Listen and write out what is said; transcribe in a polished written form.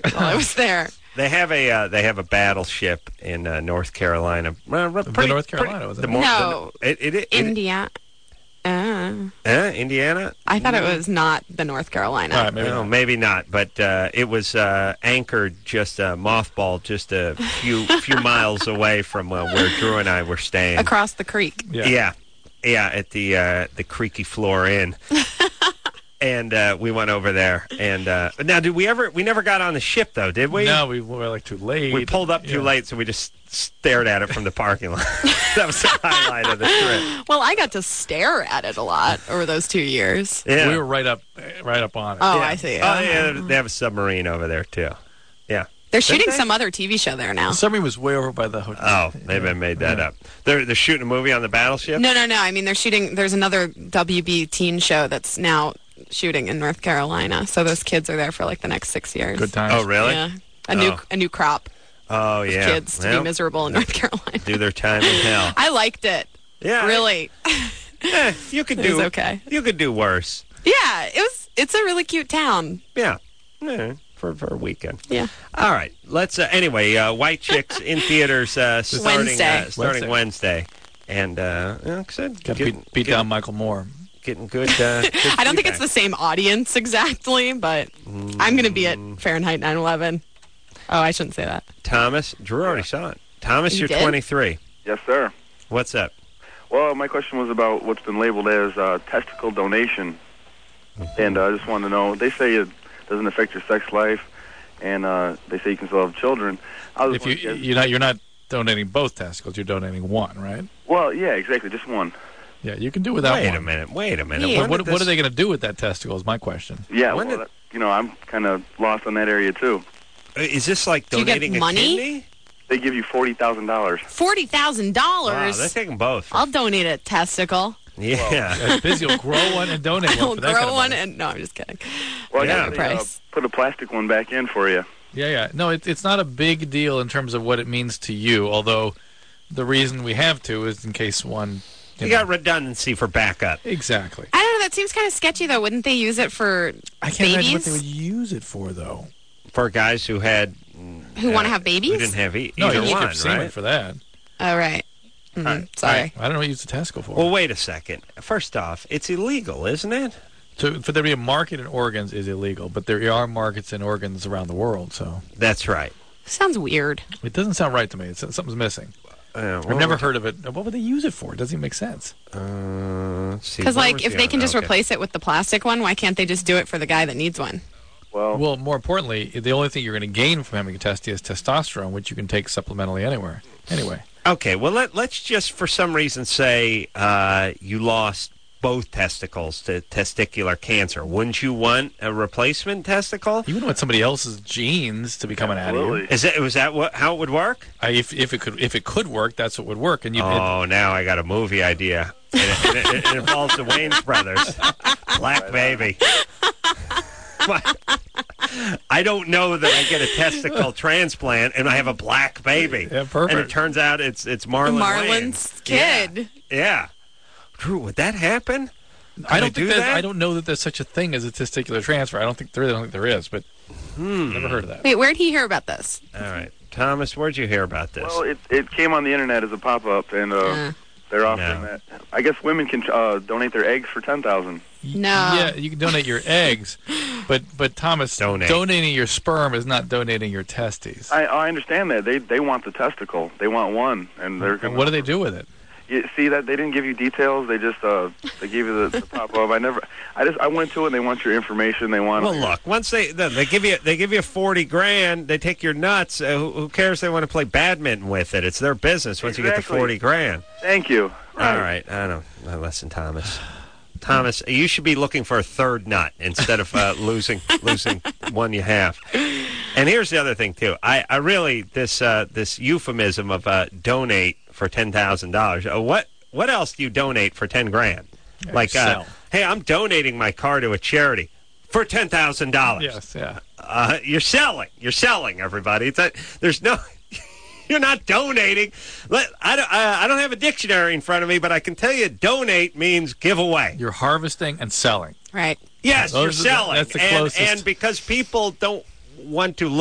while I was there. They have a battleship in North Carolina. North Carolina, was it? No. Indiana. Indiana? I thought it was not the North Carolina. All right, maybe not. But it was anchored, just mothballed, just a few miles away from where Drew and I were staying. Across the creek. Yeah, at the Creaky Floor Inn. And we went over there. And now, we never got on the ship, though, did we? No, we were too late. We pulled up too late, so we just stared at it from the parking lot. That was the highlight of the trip. Well, I got to stare at it a lot over those 2 years. Yeah. We were right up on it. Oh, I see. Oh, yeah, they have a submarine over there, too. Yeah. They're shooting some other TV show there now. The submarine was way over by the hotel. Oh, they've made that up. They're shooting a movie on the battleship? No. I mean, there's another WB teen show that's now shooting in North Carolina. So those kids are there for like the next 6 years. Good times. Oh, really? Yeah. A new crop. Oh, yeah. Kids to be miserable in North Carolina. Do their time in hell. I liked it. Yeah. Really. You could It do was okay. You could do worse. Yeah, it's a really cute town. Yeah. For a weekend. Yeah. All right. Let's anyway, White Chicks in theaters starting Wednesday. And like I said, Got to beat down Michael Moore. Getting good. I don't think it's the same audience exactly, but I'm going to be at Fahrenheit 9/11. Oh, I shouldn't say that. Thomas, Drew already saw it. Thomas, you're 23. Yes, sir. What's up? Well, my question was about what's been labeled as testicle donation. And I just wanted to know, they say it doesn't affect your sex life, and they say you can still have children. If you're not donating both testicles, you're donating one, right? Well, yeah, exactly, just one. Yeah, you can do without one. Wait a minute. Yeah. What are they going to do with that testicle is my question. Yeah, I'm kind of lost on that area, too. Is this like Do you get donating money? a kidney? They give you $40,000. $40,000? Wow, they're taking both. I'll donate a testicle. Yeah. Busy will grow one and donate I'll one for that grow kind of one money. and... No, I'm just kidding. Well, Yeah. I The guess price. put a plastic one back in for you. Yeah. No, it's not a big deal in terms of what it means to you, although the reason we have to is in case one... You got redundancy for backup. Exactly. I don't know. That seems kind of sketchy, though. Wouldn't they use it for I can't imagine what babies they would use it for, though. For guys who had... who want to have babies? Who didn't have No, either you one, keep semen right? for that. Oh, right. Sorry. I don't know what you use the testicle for. Well, wait a second. First off, it's illegal, isn't it? For there to be a market in organs is illegal, but there are markets in organs around the world, so... That's right. Sounds weird. It doesn't sound right to me. Something's missing. I've never heard of it. What would they use it for? It doesn't even make sense. Because, if they can just replace it with the plastic one, why can't they just do it for the guy that needs one? Well, more importantly, the only thing you're going to gain from having a testy is testosterone, which you can take supplementally anyway. Okay, well, let's just for some reason say you lost both testicles to testicular cancer. Wouldn't you want a replacement testicle? You wouldn't want somebody else's genes to be coming out of you. Was that how it would work? If it could work, that's what would work. And now I got a movie idea. It involves the Wayans brothers. Black Baby. I don't know that I get a testicle transplant and I have a black baby. Yeah, perfect. And it turns out it's Marlon Marlon's Wayans. kid. Yeah. Drew, would that happen? I don't know that there's such a thing as a testicular transfer. I don't think there is, but never heard of that. Wait, where'd he hear about this? All right. Thomas, where'd you hear about this? Well, it came on the internet as a pop-up, and they're offering that. I guess women can donate their eggs for $10,000. No. Yeah, you can donate your eggs, but Thomas, donating your sperm is not donating your testes. I understand that. They want the testicle. They want one, and they're going. What do they do with it? You see that they didn't give you details. They just they gave you the pop up. I went to it and they want your information. They want. Well, look, once they give you $40,000, they take your nuts. Who cares? They want to play badminton with it. It's their business. Once you get the $40,000. Thank you. All right. Listen, Thomas. Thomas, you should be looking for a third nut instead of losing one you have. And here's the other thing too. I really this euphemism of donate for $10,000. What else do you donate for $10,000? Like, hey, I'm donating my car to a charity for $10,000. Yes, yeah. You're selling, everybody. There's no. You're not donating. I don't have a dictionary in front of me, but I can tell you donate means give away. You're harvesting and selling. Right. Yes, you're selling. That's the closest. And because people don't want to look